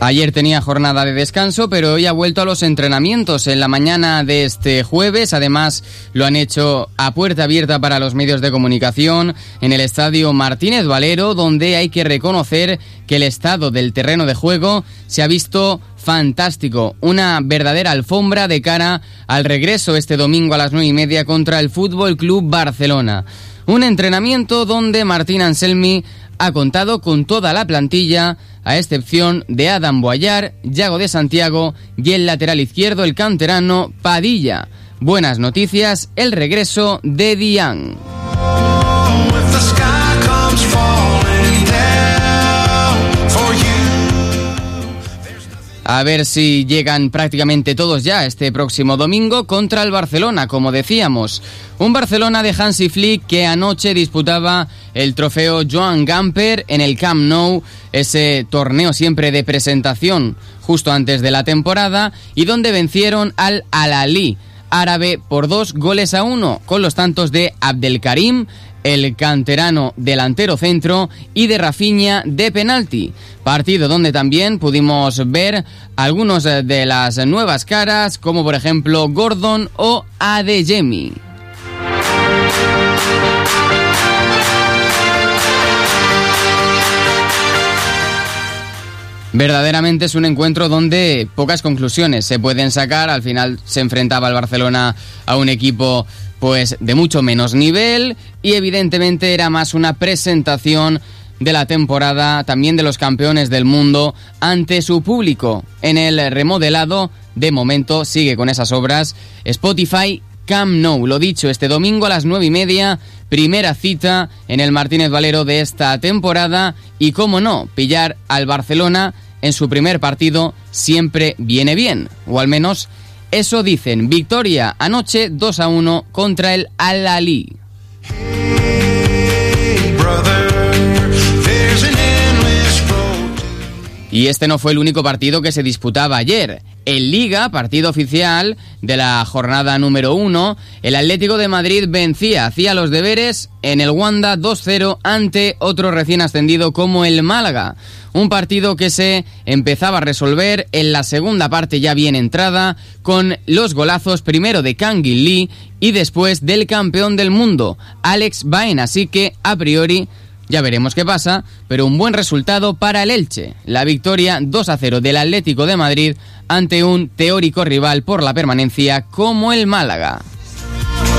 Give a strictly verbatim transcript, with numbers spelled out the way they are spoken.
Ayer tenía jornada de descanso, pero hoy ha vuelto a los entrenamientos en la mañana de este jueves. Además, lo han hecho a puerta abierta para los medios de comunicación en el estadio Martínez Valero, donde hay que reconocer que el estado del terreno de juego se ha visto fantástico. Una verdadera alfombra de cara al regreso este domingo a las nueve y media contra el Fútbol Club Barcelona. Un entrenamiento donde Martín Anselmi ha contado con toda la plantilla, a excepción de Adam Boyar, Yago de Santiago y el lateral izquierdo, el canterano Padilla. Buenas noticias, el regreso de Dian. A ver si llegan prácticamente todos ya este próximo domingo contra el Barcelona, como decíamos. Un Barcelona de Hansi Flick que anoche disputaba el trofeo Joan Gamper en el Camp Nou, ese torneo siempre de presentación justo antes de la temporada, y donde vencieron al Al-Ahly árabe por dos goles a uno, con los tantos de Abdelkarim, el canterano delantero centro, y de Rafinha de penalti. Partido donde también pudimos ver algunos de las nuevas caras, como por ejemplo Gordon o Adeyemi. Verdaderamente es un encuentro donde pocas conclusiones se pueden sacar. Al final se enfrentaba el Barcelona a un equipo pues de mucho menos nivel, y evidentemente era más una presentación de la temporada, también de los campeones del mundo, ante su público. En el remodelado, de momento, sigue con esas obras, Spotify Camp Nou. Lo dicho, este domingo a las nueve y media, primera cita en el Martínez Valero de esta temporada, y cómo no, pillar al Barcelona en su primer partido siempre viene bien, o al menos eso dicen. Victoria anoche dos a uno contra el Al-Ahly. Y este no fue el único partido que se disputaba ayer. En Liga, partido oficial de la jornada número uno, el Atlético de Madrid vencía, hacía los deberes en el Wanda dos cero ante otro recién ascendido como el Málaga. Un partido que se empezaba a resolver en la segunda parte ya bien entrada, con los golazos primero de Kangin Lee y después del campeón del mundo, Alex Baena. Así que, a priori, ya veremos qué pasa, pero un buen resultado para el Elche. La victoria dos a cero del Atlético de Madrid ante un teórico rival por la permanencia como el Málaga.